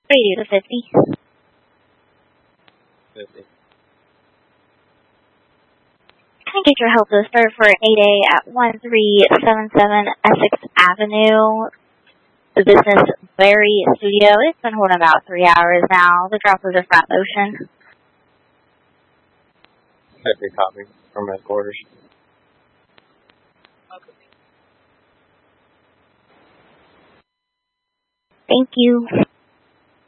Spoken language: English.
Radio to 50. 50. Can I get your help to start for 8A at 1377 Essex Avenue? The business Berry Studio. It's been holding about 3 hours now. The drop was a flat motion. Every copy from headquarters. Thank you.